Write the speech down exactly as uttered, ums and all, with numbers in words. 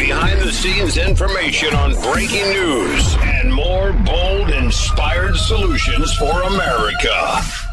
behind the scenes information on breaking news and more bold, inspired solutions for America.